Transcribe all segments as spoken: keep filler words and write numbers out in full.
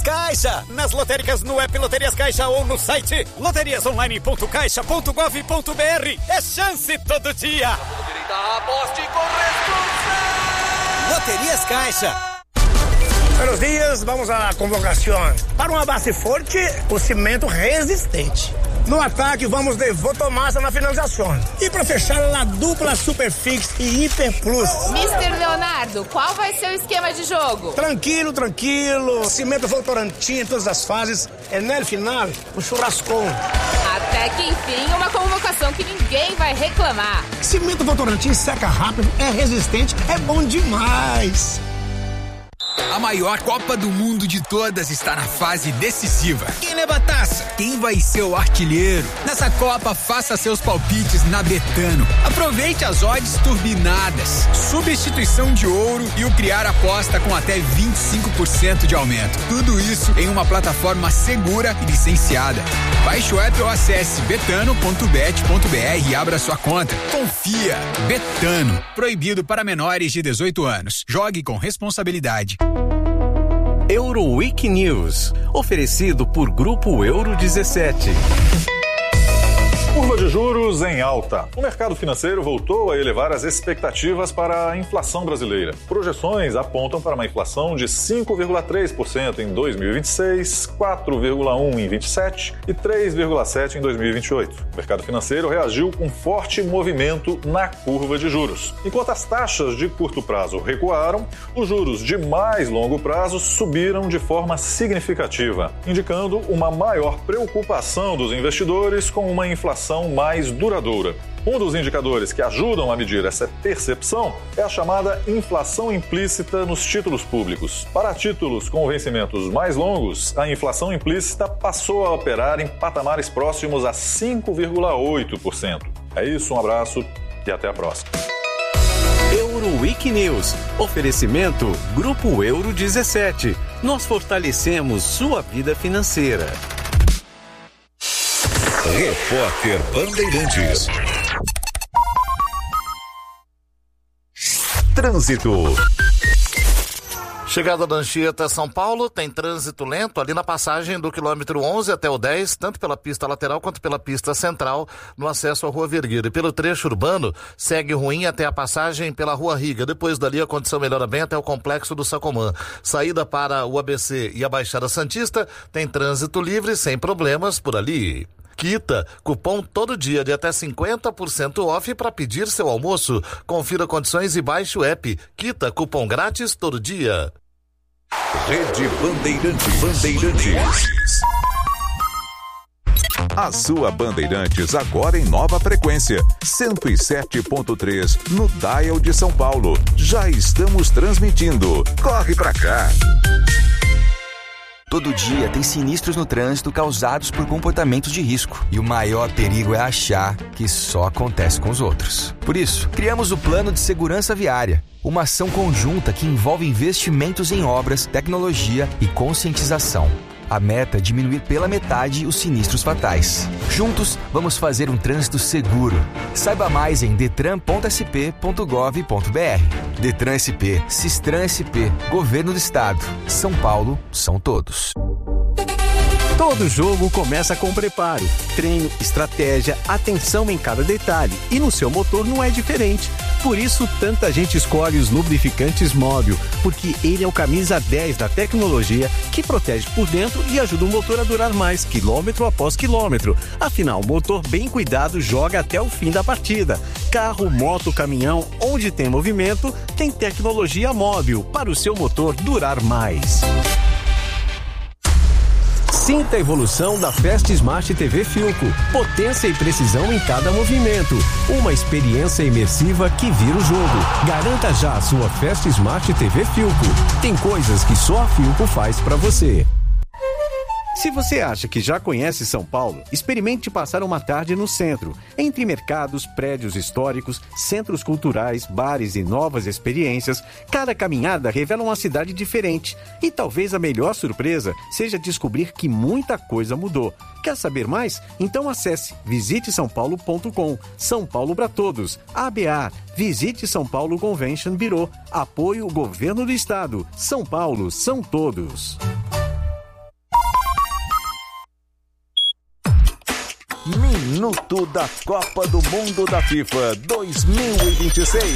Caixa, nas lotéricas no app Loterias Caixa ou no site loterias online ponto caixa ponto gov ponto br. É chance todo dia. Aposte com responsabilidade. Loterias Caixa. Buenos dias, vamos à convocação. Para uma base forte, o cimento resistente. No ataque, vamos de Votomassa na finalização. E para fechar, a dupla Superfix e Hiper Plus. mister Leonardo, qual vai ser o esquema de jogo? Tranquilo, tranquilo. Cimento Votorantim em todas as fases. É no final, o churrascão. Até que enfim, uma convocação que ninguém vai reclamar. Cimento Votorantim seca rápido, é resistente, é bom demais. A maior Copa do Mundo de todas está na fase decisiva. Quem leva a taça? Quem vai ser o artilheiro? Nessa Copa, faça seus palpites na Betano. Aproveite as odds turbinadas, substituição de ouro e o criar aposta com até vinte e cinco por cento de aumento. Tudo isso em uma plataforma segura e licenciada. Baixe o app ou acesse betano ponto bet ponto br e abra sua conta. Confia. Betano. Proibido para menores de dezoito anos. Jogue com responsabilidade. Euroweek News, oferecido por Grupo Euro dezessete. Curva de juros em alta. O mercado financeiro voltou a elevar as expectativas para a inflação brasileira. Projeções apontam para uma inflação de cinco vírgula três por cento em dois mil e vinte e seis, quatro vírgula um por cento em vinte e sete e três vírgula sete por cento em dois mil e vinte e oito. O mercado financeiro reagiu com forte movimento na curva de juros. Enquanto as taxas de curto prazo recuaram, os juros de mais longo prazo subiram de forma significativa, indicando uma maior preocupação dos investidores com uma inflação mais duradoura. Um dos indicadores que ajudam a medir essa percepção é a chamada inflação implícita nos títulos públicos. Para títulos com vencimentos mais longos, a inflação implícita passou a operar em patamares próximos a cinco vírgula oito por cento. É isso, um abraço e até a próxima. Euroweek News, oferecimento Grupo Euro dezessete. Nós fortalecemos sua vida financeira. Repórter Bandeirantes. Trânsito. Chegada da Anchieta, São Paulo, tem trânsito lento ali na passagem do quilômetro onze até o dez, tanto pela pista lateral quanto pela pista central, no acesso à Rua Vergueiro. E pelo trecho urbano, segue ruim até a passagem pela Rua Riga. Depois dali, a condição melhora bem até o Complexo do Sacomã. Saída para o A B C e a Baixada Santista, tem trânsito livre, sem problemas por ali. Quita, cupom todo dia de até cinquenta por cento off para pedir seu almoço. Confira condições e baixe o app. Quita, cupom grátis todo dia. Rede Bandeirantes. Bandeirantes. A sua Bandeirantes agora em nova frequência, cento e sete ponto três no dial de São Paulo. Já estamos transmitindo. Corre pra cá. Todo dia tem sinistros no trânsito causados por comportamentos de risco. E o maior perigo é achar que só acontece com os outros. Por isso, criamos o Plano de Segurança Viária, uma ação conjunta que envolve investimentos em obras, tecnologia e conscientização. A meta é diminuir pela metade os sinistros fatais. Juntos, vamos fazer um trânsito seguro. Saiba mais em detran ponto s p ponto gov ponto b r. Detran S P, Sistran S P, Governo do Estado. São Paulo, são todos. Todo jogo começa com preparo, treino, estratégia, atenção em cada detalhe. E no seu motor não é diferente. Por isso, tanta gente escolhe os lubrificantes Móbil, porque ele é o camisa dez da tecnologia que protege por dentro e ajuda o motor a durar mais, quilômetro após quilômetro. Afinal, o motor bem cuidado joga até o fim da partida. Carro, moto, caminhão, onde tem movimento, tem tecnologia Móbil para o seu motor durar mais. Sinta a evolução da Fast Smart T V Philco. Potência e precisão em cada movimento. Uma experiência imersiva que vira o jogo. Garanta já a sua Fast Smart T V Philco. Tem coisas que só a Philco faz pra você. Se você acha que já conhece São Paulo, experimente passar uma tarde no centro, entre mercados, prédios históricos, centros culturais, bares e novas experiências. Cada caminhada revela uma cidade diferente e talvez a melhor surpresa seja descobrir que muita coisa mudou. Quer saber mais? Então acesse visite são paulo ponto com. São Paulo para todos. A B A, Visite São Paulo Convention Bureau. Apoio Governo do Estado. São Paulo, são todos. Minuto da Copa do Mundo da FIFA dois mil e vinte e seis.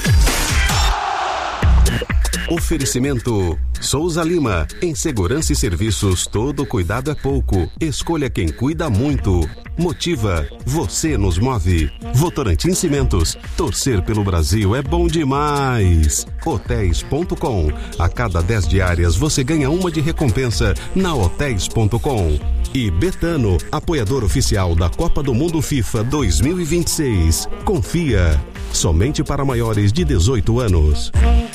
Oferecimento Souza Lima. Em segurança e serviços, todo cuidado é pouco. Escolha quem cuida muito. Motiva. Você nos move. Votorantim Cimentos. Torcer pelo Brasil é bom demais. Hotéis ponto com. A cada dez diárias você ganha uma de recompensa na Hotéis ponto com. E Betano, apoiador oficial da Copa do Mundo FIFA dois mil e vinte e seis. Confia. Somente para maiores de dezoito anos.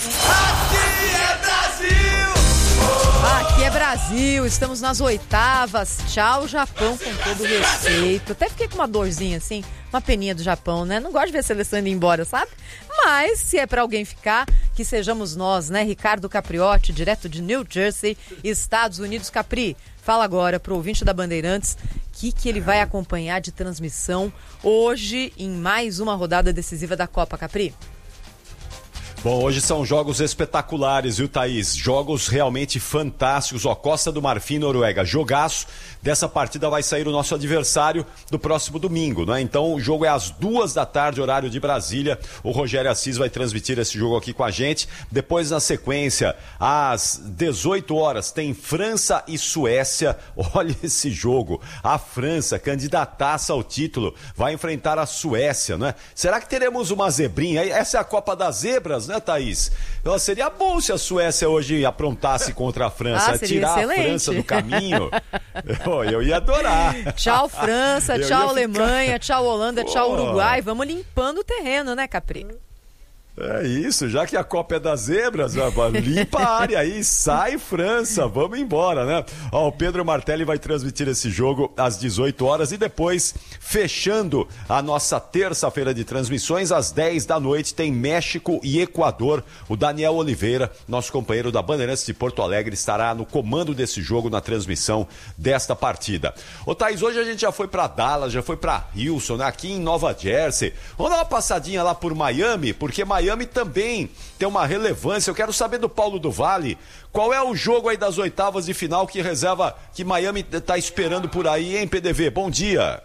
Aqui é Brasil, estamos nas oitavas. Tchau, Japão, com todo respeito. Até fiquei com uma dorzinha assim, uma peninha do Japão, né? Não gosto de ver a seleção indo embora, sabe? Mas se é pra alguém ficar, que sejamos nós, né? Ricardo Capriotti, direto de New Jersey, Estados Unidos. Capri, fala agora pro ouvinte da Bandeirantes o que, que ele vai acompanhar de transmissão hoje em mais uma rodada decisiva da Copa, Capri. Bom, hoje são jogos espetaculares, viu, Thaís? Jogos realmente fantásticos. Ó, Costa do Marfim, Noruega, jogaço. Dessa partida vai sair o nosso adversário do próximo domingo, né? Então o jogo é às duas da tarde, horário de Brasília. O Rogério Assis vai transmitir esse jogo aqui com a gente. Depois, na sequência, às dezoito horas, tem França e Suécia. Olha esse jogo. A França, candidataça ao título, vai enfrentar a Suécia, né? Será que teremos uma zebrinha? Essa é a Copa das Zebras, né, Thaís? Então, seria bom se a Suécia hoje aprontasse contra a França, ah, tirar excelente. a França do caminho. Eu, eu ia adorar. Tchau, França, eu tchau, ficar... Alemanha, tchau, Holanda, Pô. tchau, Uruguai. Vamos limpando o terreno, né, Capri? É isso, já que a Copa é das Zebras, limpa a área aí, sai França, vamos embora, né? Ó, o Pedro Martelli vai transmitir esse jogo às dezoito horas e depois, fechando a nossa terça-feira de transmissões, às dez da noite, tem México e Equador. O Daniel Oliveira, nosso companheiro da Bandeirantes de Porto Alegre, estará no comando desse jogo, na transmissão desta partida. Ô, Thaís, hoje a gente já foi pra Dallas, já foi pra Houston, né? Aqui em Nova Jersey. Vamos dar uma passadinha lá por Miami, porque Miami Miami também tem uma relevância. Eu quero saber do Paulo do Vale, qual é o jogo aí das oitavas de final que reserva, que Miami está esperando por aí, hein, P D V? Bom dia.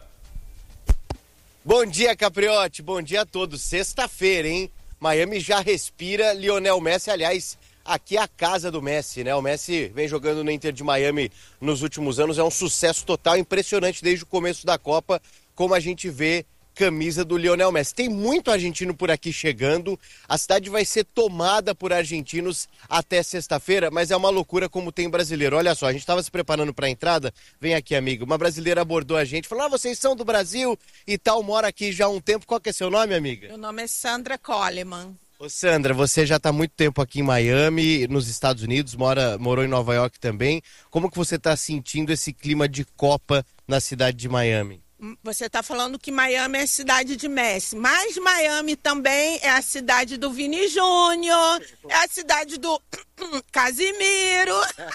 Bom dia, Capriotti, bom dia a todos. Sexta-feira, hein? Miami já respira Lionel Messi, aliás, aqui é a casa do Messi, né? O Messi vem jogando no Inter de Miami nos últimos anos, é um sucesso total, impressionante desde o começo da Copa, como a gente vê camisa do Lionel Messi. Tem muito argentino por aqui chegando, a cidade vai ser tomada por argentinos até sexta-feira, mas é uma loucura como tem brasileiro. Olha só, a gente estava se preparando para a entrada, vem aqui, amigo, uma brasileira abordou a gente, falou, ah, vocês são do Brasil e tal, mora aqui já há um tempo. Qual que é seu nome, amiga? Meu nome é Sandra Coleman. Ô Sandra, você já está há muito tempo aqui em Miami, nos Estados Unidos, mora, morou em Nova York também. Como que você está sentindo esse clima de Copa na cidade de Miami? Você está falando que Miami é a cidade de Messi, mas Miami também é a cidade do Vini Júnior, é a cidade do Casimiro,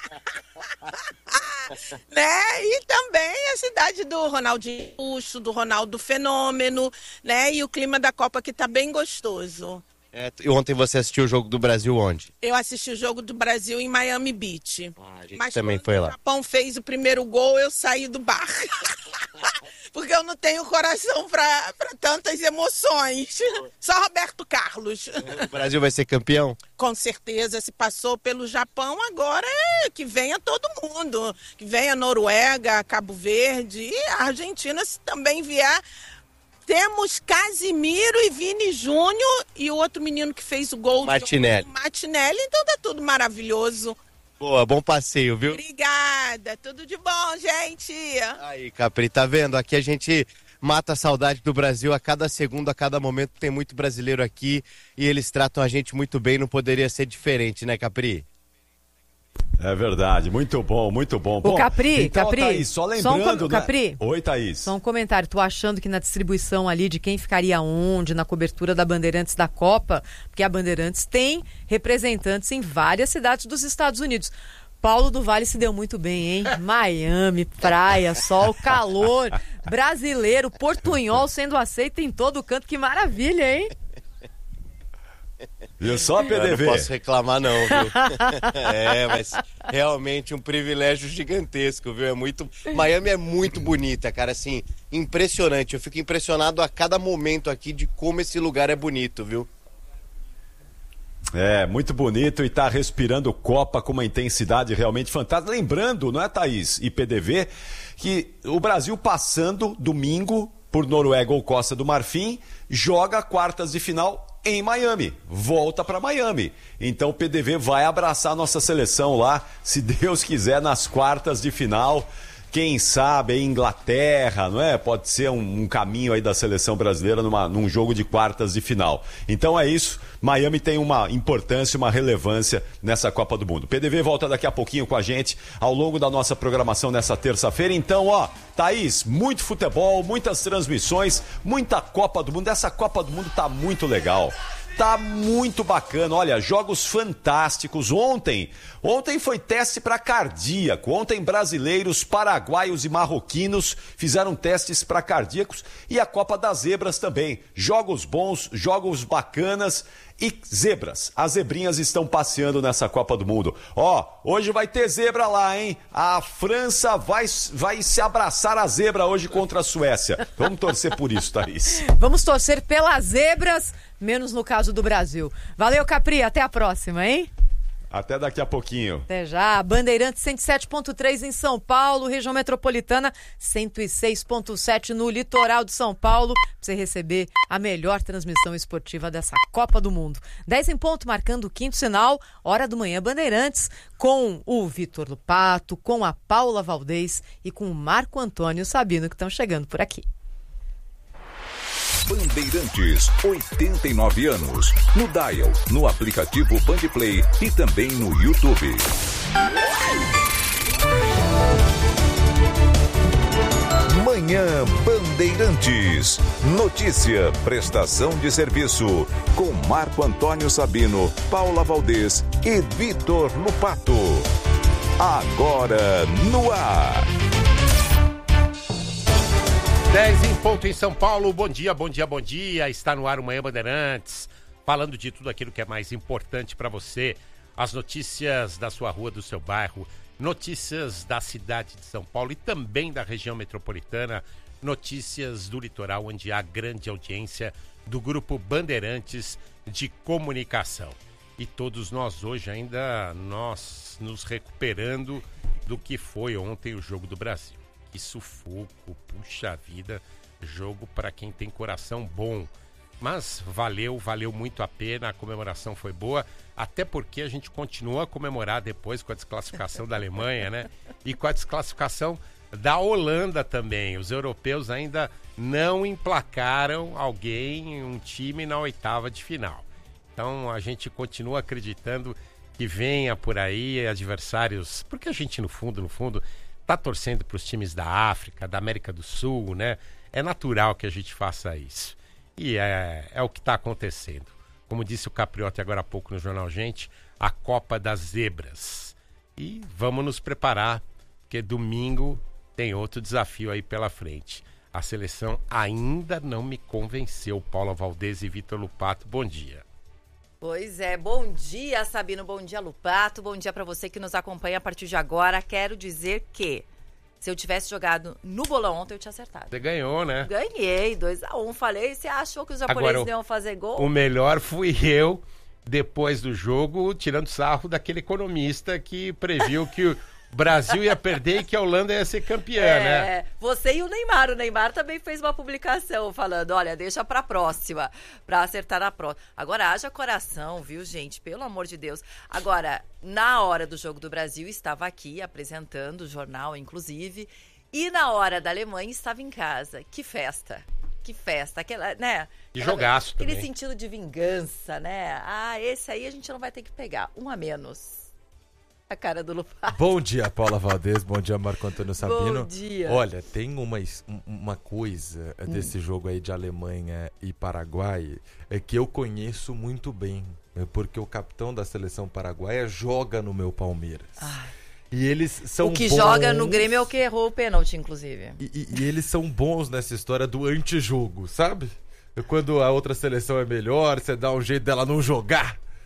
né? E também é a cidade do Ronaldinho Gaúcho, do Ronaldo Fenômeno, né? E o clima da Copa aqui está bem gostoso. É, e ontem você assistiu o jogo do Brasil onde? Eu assisti o jogo do Brasil em Miami Beach. Ah, a gente mas também quando foi lá. O Japão fez o primeiro gol, eu saí do bar. Porque eu não tenho coração para tantas emoções. Só Roberto Carlos. O Brasil vai ser campeão? Com certeza, se passou pelo Japão, agora é que venha todo mundo. Que venha Noruega, Cabo Verde e a Argentina, se também vier. Temos Casimiro e Vini Júnior e o outro menino que fez o gol. Martinelli. Martinelli, então tá tudo maravilhoso. Boa, bom passeio, viu? Obrigada, tudo de bom, gente. Aí, Capri, tá vendo? Aqui a gente mata a saudade do Brasil a cada segundo, a cada momento. Tem muito brasileiro aqui e eles tratam a gente muito bem, não poderia ser diferente, né, Capri? É verdade, muito bom, muito bom. O bom, Capri, então, Capri, Thaís, só lembrando, só um com... né? Capri, Oi, Thaís. Só um comentário, tô achando que na distribuição ali de quem ficaria onde, na cobertura da Bandeirantes da Copa, porque a Bandeirantes tem representantes em várias cidades dos Estados Unidos. Paulo do Vale se deu muito bem, hein? Miami, praia, sol, calor, brasileiro, portunhol sendo aceito em todo canto, que maravilha, hein? Viu só, P D V? Eu não posso reclamar não, viu? É, mas realmente um privilégio gigantesco, viu? É muito... Miami é muito bonita, cara, assim, impressionante. Eu fico impressionado a cada momento aqui de como esse lugar é bonito, viu? É, muito bonito e tá respirando Copa com uma intensidade realmente fantástica. Lembrando, não é, Thaís e P D V, que o Brasil passando domingo por Noruega ou Costa do Marfim, joga quartas de final em Miami, volta para Miami. Então o P D V vai abraçar a nossa seleção lá, se Deus quiser, nas quartas de final. Quem sabe em Inglaterra, não é? Pode ser um, um caminho aí da seleção brasileira numa, num jogo de quartas de final. Então é isso, Miami tem uma importância, uma relevância nessa Copa do Mundo. P D V volta daqui a pouquinho com a gente ao longo da nossa programação nessa terça-feira. Então, ó, Thaís, muito futebol, muitas transmissões, muita Copa do Mundo. Essa Copa do Mundo tá muito legal. Tá muito bacana, olha, jogos fantásticos. Ontem, ontem foi teste para cardíaco. Ontem brasileiros, paraguaios e marroquinos fizeram testes para cardíacos e a Copa das Zebras também. Jogos bons, jogos bacanas e zebras. As zebrinhas estão passeando nessa Copa do Mundo. Ó, hoje vai ter zebra lá, hein? A França vai, vai se abraçar a zebra hoje contra a Suécia. Vamos torcer por isso, Thaís. Vamos torcer pelas zebras, menos no caso do Brasil. Valeu, Capri, até a próxima, hein? Até daqui a pouquinho. Até já. Bandeirantes cento e sete ponto três em São Paulo, região metropolitana cento e seis ponto sete no litoral de São Paulo, para você receber a melhor transmissão esportiva dessa Copa do Mundo. dez em ponto, marcando o quinto sinal, hora do manhã Bandeirantes, com o Vitor Lupato, com a Paula Valdez e com o Marco Antônio Sabino, que estão chegando por aqui. Bandeirantes, oitenta e nove anos. No Dial, no aplicativo Bandplay e também no YouTube. Manhã Bandeirantes. Notícia, prestação de serviço. Com Marco Antônio Sabino, Paula Valdez e Vitor Lupato. Agora no ar. dez em ponto em São Paulo, bom dia, bom dia, bom dia, está no ar o Manhã Bandeirantes, falando de tudo aquilo que é mais importante para você, as notícias da sua rua, do seu bairro, notícias da cidade de São Paulo e também da região metropolitana, notícias do litoral, onde há grande audiência do Grupo Bandeirantes de Comunicação. E todos nós hoje ainda, nós nos recuperando do que foi ontem o Jogo do Brasil. Que sufoco, puxa vida, jogo para quem tem coração bom. Mas valeu, valeu muito a pena, a comemoração foi boa, até porque a gente continua a comemorar depois com a desclassificação da Alemanha, né? E com a desclassificação da Holanda também. Os europeus ainda não emplacaram alguém, um time na oitava de final. Então a gente continua acreditando que venha por aí adversários, porque a gente no fundo, no fundo... tá torcendo para os times da África, da América do Sul, né? É natural que a gente faça isso. E é, é o que está acontecendo. Como disse o Capriotti agora há pouco no Jornal Gente, a Copa das Zebras. E vamos nos preparar, porque domingo tem outro desafio aí pela frente. A seleção ainda não me convenceu. Paula Valdez e Vitor Lupato, bom dia. Pois é, bom dia, Sabino, bom dia, Lupato, bom dia para você que nos acompanha a partir de agora. Quero dizer que se eu tivesse jogado no bolão ontem, eu tinha acertado. Você ganhou, né? Ganhei, dois a um. Falei, você achou que os japoneses agora, iam fazer gol? O melhor fui eu, depois do jogo, tirando sarro daquele economista que previu que o Brasil ia perder e que a Holanda ia ser campeã, é, né? Você e o Neymar. O Neymar também fez uma publicação falando, olha, deixa pra próxima, pra acertar na próxima. Agora, haja coração, viu, gente? Pelo amor de Deus. Agora, na hora do jogo do Brasil, estava aqui apresentando o jornal, inclusive, e na hora da Alemanha estava em casa. Que festa! Que festa, aquela, né? E jogaço Aquele também. sentido de vingança, né? Ah, esse aí a gente não vai ter que pegar, um a menos. A cara do Lupato. Bom dia, Paula Valdez. Bom dia, Marco Antônio Sabino. Bom dia. Olha, tem uma, uma coisa desse hum. jogo aí de Alemanha e Paraguai é que eu conheço muito bem, porque o capitão da seleção paraguaia joga no meu Palmeiras. Ai. E eles são O que bons... joga no Grêmio é o que errou o pênalti, inclusive. E, e, e eles são bons nessa história do antijogo, sabe? Quando a outra seleção é melhor, você dá um jeito dela não jogar.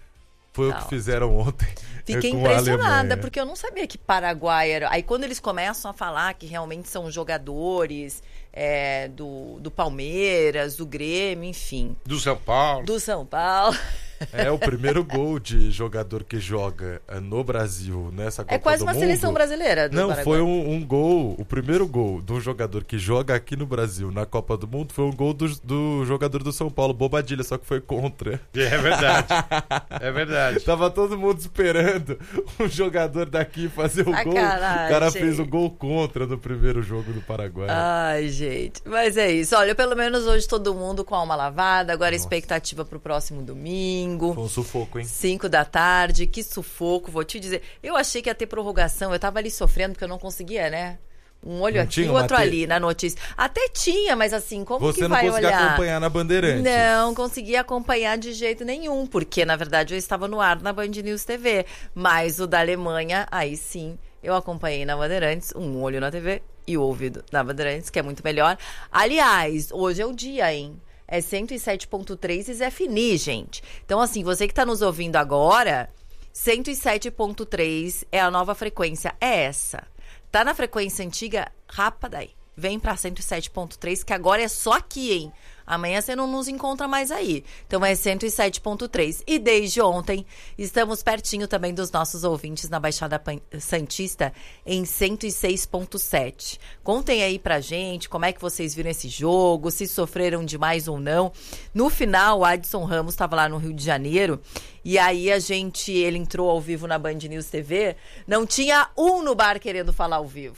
Foi Tá o que fizeram ontem. Fiquei com impressionada, porque eu não sabia que Paraguai era... Aí quando eles começam a falar que realmente são jogadores é, do, do Palmeiras, do Grêmio, enfim. Do São Paulo. Do São Paulo. É o primeiro gol de jogador que joga no Brasil nessa Copa do Mundo. É quase uma seleção brasileira do Não, Paraguai. foi um, um gol, o primeiro gol de um jogador que joga aqui no Brasil na Copa do Mundo foi um gol do, do jogador do São Paulo, Bobadilha, só que foi contra. É verdade. É verdade. Tava todo mundo esperando um jogador daqui fazer o Sacanagem. gol. O cara fez o gol contra no primeiro jogo do Paraguai. Ai, gente. Mas é isso. Olha, pelo menos hoje todo mundo com a alma lavada. Agora a expectativa pro próximo domingo. Foi um sufoco, hein? Cinco da tarde. Que sufoco, vou te dizer. Eu achei que ia ter prorrogação. Eu tava ali sofrendo porque eu não conseguia, né? Um olho Não aqui, tinha o uma outro te- ali na notícia. Até tinha, mas assim, como Você que não vai conseguia olhar? acompanhar na Bandeirantes. Não conseguia acompanhar de jeito nenhum, porque na verdade eu estava no ar na Band News T V. Mas o da Alemanha, aí sim, eu acompanhei na Bandeirantes, um olho na T V e o ouvido na Bandeirantes, que é muito melhor. Aliás, hoje é o dia, hein? É cento e sete ponto três e Zé Fini, gente. Então, assim, você que está nos ouvindo agora, cento e sete ponto três é a nova frequência, é essa. Tá na frequência antiga, rapa daí. Vem pra cento e sete ponto três, que agora é só aqui, hein? Amanhã você não nos encontra mais aí. Então é cento e sete ponto três. E desde ontem, estamos pertinho também dos nossos ouvintes na Baixada Pan- Santista em cento e seis ponto sete. Contem aí pra gente como é que vocês viram esse jogo, se sofreram demais ou não. No final, o Adson Ramos estava lá no Rio de Janeiro e aí a gente, ele entrou ao vivo na Band News T V. Não tinha um no bar querendo falar ao vivo.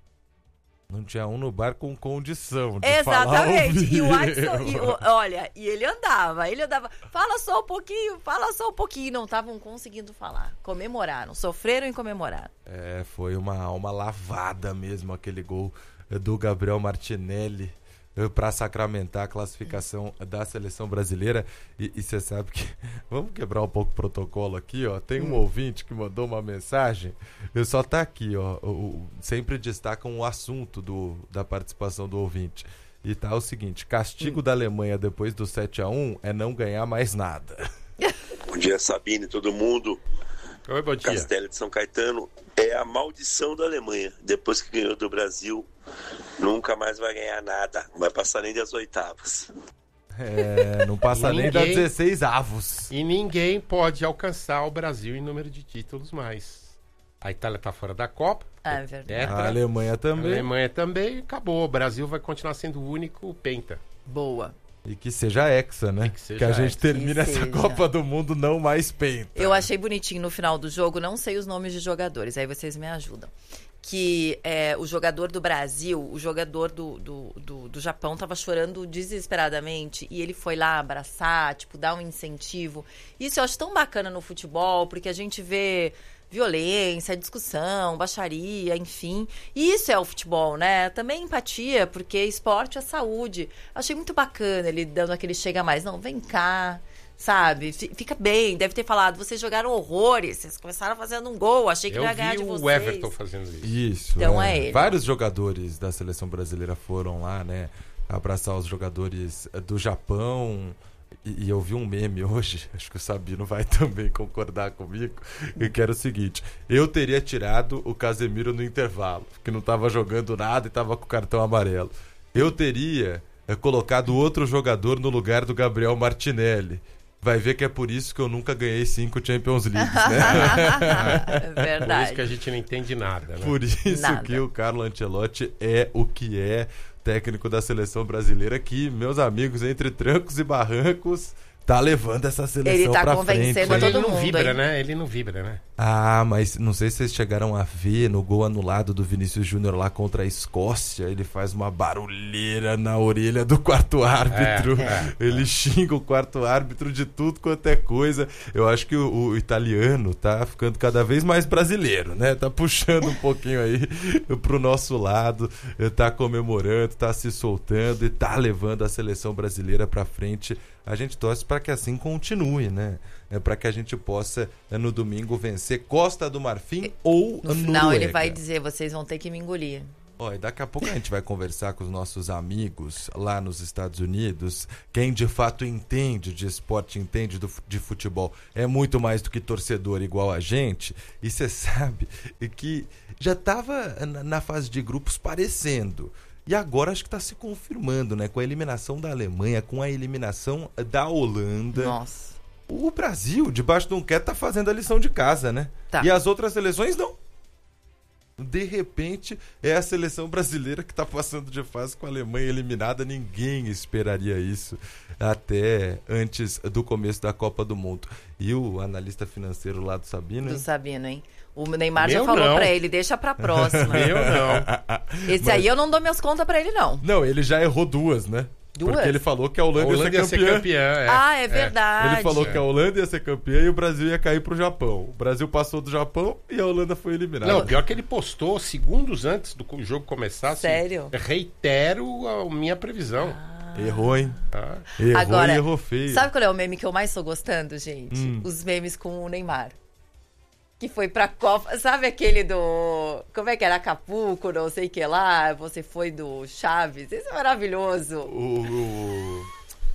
Não tinha um no bar com condição de Exatamente. falar E o ao Adson, vivo. e o- olha, e ele andava, ele andava, fala só um pouquinho, fala só um pouquinho. Não estavam conseguindo falar. Comemoraram, sofreram e comemoraram. É, foi uma alma lavada mesmo aquele gol do Gabriel Martinelli para sacramentar a classificação da seleção brasileira. E você sabe que... Vamos quebrar um pouco o protocolo aqui, ó. Tem um Hum. ouvinte que mandou uma mensagem. Eu só tá aqui, ó. O- o- sempre destacam o assunto do, da participação do ouvinte. E tá o seguinte: castigo da Alemanha depois do sete a um é não ganhar mais nada. Bom dia, Sabine, todo mundo. Oi, bom dia. Castelo de São Caetano. É a maldição da Alemanha. Depois que ganhou do Brasil, nunca mais vai ganhar nada. Não vai passar nem das oitavas. É, não passa nem das dezesseis avos. E ninguém pode alcançar o Brasil em número de títulos mais. A Itália tá fora da Copa. Ah, é verdade. Tetra. A Alemanha também. A Alemanha também. Acabou. O Brasil vai continuar sendo o único penta. Boa. E que seja hexa, né? Que, seja a gente hexa. termina Que essa seja. Copa do Mundo não mais penta. Eu achei bonitinho no final do jogo, não sei os nomes de jogadores, aí vocês me ajudam. Que é, o jogador do Brasil, o jogador do, do, do, do Japão tava chorando desesperadamente e ele foi lá abraçar, tipo, dar um incentivo. Isso eu acho tão bacana no futebol, porque a gente vê violência, discussão, baixaria, enfim. E isso é o futebol, né? Também empatia, porque esporte é saúde. Achei muito bacana ele dando aquele chega mais. Não, vem cá, sabe? F- Fica bem. Deve ter falado, vocês jogaram horrores, vocês começaram fazendo um gol, achei que Eu não ia ganhar vi de o vocês. Everton fazendo isso. Isso. Então é ele. Vários jogadores da seleção brasileira foram lá, né? Abraçar os jogadores do Japão. E, e eu vi um meme hoje, acho que o Sabino vai também concordar comigo, que era o seguinte: eu teria tirado o Casemiro no intervalo, que não estava jogando nada e estava com o cartão amarelo. Eu teria é, colocado outro jogador no lugar do Gabriel Martinelli. Vai ver que é por isso que eu nunca ganhei cinco Champions Leagues, né? Verdade. Por isso que a gente não entende nada, né? Por isso Nada. que o Carlo Ancelotti é o que é, técnico da seleção brasileira, que, meus amigos, entre trancos e barrancos, tá levando essa seleção Ele tá pra convencendo frente. Mas todo ele não mundo, vibra, hein? né? Ele não vibra, né? Ah, mas não sei se vocês chegaram a ver no gol anulado do Vinícius Júnior lá contra a Escócia. Ele faz uma barulheira na orelha do quarto árbitro. É, é, ele xinga o quarto árbitro de tudo quanto é coisa. Eu acho que o, o italiano tá ficando cada vez mais brasileiro, né? Tá puxando um pouquinho aí pro nosso lado, tá comemorando, tá se soltando e tá levando a seleção brasileira pra frente. A gente torce para que assim continue, né? É para que a gente possa, no domingo, vencer Costa do Marfim ou No Noruega. final ele vai dizer, vocês vão ter que me engolir. Ó, e daqui a pouco a gente vai conversar com os nossos amigos lá nos Estados Unidos. Quem de fato entende de esporte, entende do, de futebol, é muito mais do que torcedor igual a gente. E você sabe que já estava na, na fase de grupos parecendo. E agora acho que está se confirmando, né? Com a eliminação da Alemanha, com a eliminação da Holanda. Nossa. O Brasil, debaixo de um quieto, tá fazendo a lição de casa, né? Tá. E as outras seleções não. De repente, é a seleção brasileira que está passando de fase com a Alemanha eliminada. Ninguém esperaria isso até antes do começo da Copa do Mundo. E o analista financeiro lá do Sabino... Do Sabino, hein? O Neymar Meu já falou não. pra ele, deixa pra próxima. Eu não. Esse Mas- aí eu não dou minhas contas pra ele, não. Não, ele já errou duas, né? Duas? Porque ele falou que a Holanda, A Holanda ia ser campeã. ia ser campeã, é. Ah, é verdade. Ele falou que a Holanda ia ser campeã e o Brasil ia cair pro Japão. O Brasil passou do Japão e a Holanda foi eliminada. Não, pior que ele postou segundos antes do co- jogo começar. assim, Sério? Reitero a minha previsão. Errou, hein? Ah. Errou Agora, e errou feio. sabe qual é o meme que eu mais tô gostando, gente? Hum. Os memes com o Neymar. Que foi pra Copa. Sabe aquele do. Como é que era? Acapulco, não sei o que lá. Você foi do Chaves. Esse é maravilhoso. O, o,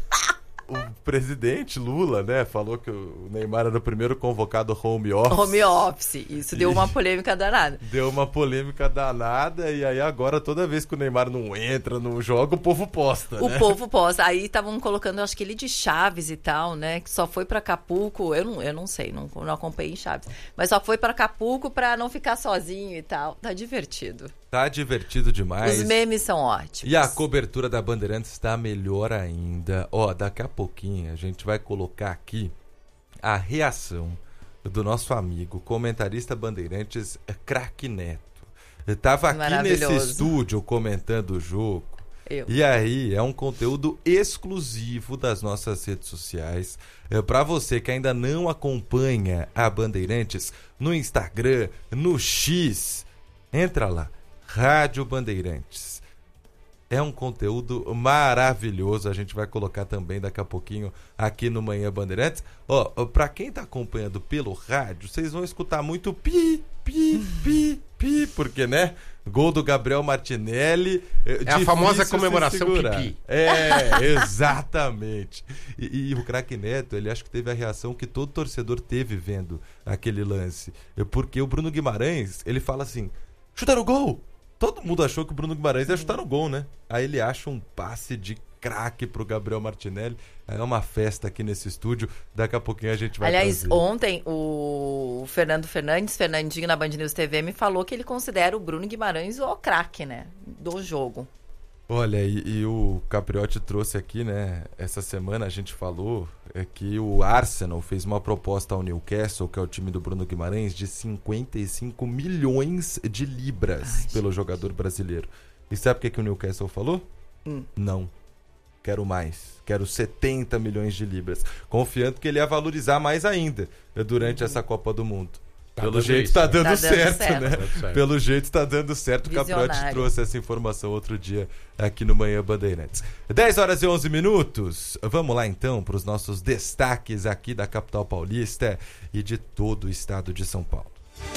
o presidente Lula, né, falou que o Neymar era o primeiro convocado home office. Home office. Isso deu uma polêmica danada. Deu uma polêmica danada e aí agora toda vez que o Neymar não entra, não joga, o povo posta, O né? povo posta. Aí estavam colocando, acho que ele de Chaves e tal, né? Que só foi pra Acapulco. Eu não, eu não sei, não, não acompanhei Chaves. Mas só foi pra Acapulco pra não ficar sozinho e tal. Tá divertido. Tá divertido demais. Os memes são ótimos. E a cobertura da Bandeirantes está melhor ainda. Ó, daqui a pouquinho a gente vai colocar aqui a reação do nosso amigo, comentarista Bandeirantes, Craque Neto. Eu tava aqui nesse Maravilhoso. estúdio comentando o jogo. Eu. E aí, é um conteúdo exclusivo das nossas redes sociais. É para você que ainda não acompanha a Bandeirantes no Instagram, no X, entra lá. Rádio Bandeirantes. É um conteúdo maravilhoso. A gente vai colocar também daqui a pouquinho aqui no Manhã Bandeirantes. Ó, pra quem tá acompanhando pelo rádio, vocês vão escutar muito pi, pi, pi, pi, porque, né? Gol do Gabriel Martinelli. É a famosa difícil comemoração se segurar. pipi. É, exatamente. E, e o Craque Neto, ele acho que teve a reação que todo torcedor teve vendo aquele lance. Porque o Bruno Guimarães, ele fala assim, chuta no gol! Todo mundo achou que o Bruno Guimarães ia chutar no gol, né? Aí ele acha um passe de craque pro Gabriel Martinelli. É uma festa aqui nesse estúdio. Daqui a pouquinho a gente vai Aliás, trazer. ontem o Fernando Fernandes, Fernandinho na Band News T V, me falou que ele considera o Bruno Guimarães o craque, né? Do jogo. Olha, e, e o Capriotti trouxe aqui, né? Essa semana a gente falou é, que o Arsenal fez uma proposta ao Newcastle, que é o time do Bruno Guimarães, de cinquenta e cinco milhões de libras Ai, pelo jogador brasileiro. E sabe o que, que o Newcastle falou? Hum. Não. Quero mais. Quero setenta milhões de libras. Confiando que ele ia valorizar mais ainda durante essa Copa do Mundo. Tá Pelo dando jeito isso. tá dando, Tá dando certo, certo. né? Tá dando certo. Pelo jeito tá dando certo. O Capriotti Visionário. trouxe essa informação outro dia aqui no Manhã Bandeirantes. dez horas e onze minutos. Vamos lá então para os nossos destaques aqui da capital paulista e de todo o estado de São Paulo.